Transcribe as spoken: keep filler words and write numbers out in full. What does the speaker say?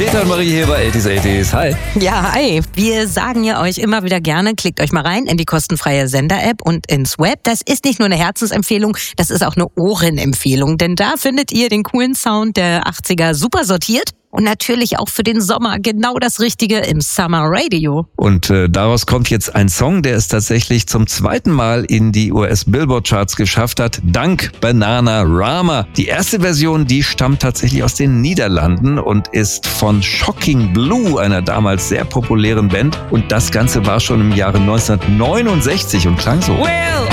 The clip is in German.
Peter und Marie hier bei eighties eighties. Hi. Ja, hi. Wir sagen ja euch immer wieder gerne, klickt euch mal rein in die kostenfreie Sender-App und ins Web. Das ist nicht nur eine Herzensempfehlung, das ist auch eine Ohrenempfehlung. Denn da findet ihr den coolen Sound der achtziger super sortiert. Und natürlich auch für den Sommer genau das Richtige im Summer Radio. Und äh, daraus kommt jetzt ein Song, der es tatsächlich zum zweiten Mal in die U S-Billboard-Charts geschafft hat, dank Bananarama. Die erste Version, die stammt tatsächlich aus den Niederlanden und ist von Shocking Blue, einer damals sehr populären Band. Und das Ganze war schon im Jahre neunzehnhundertneunundsechzig und klang so. Well.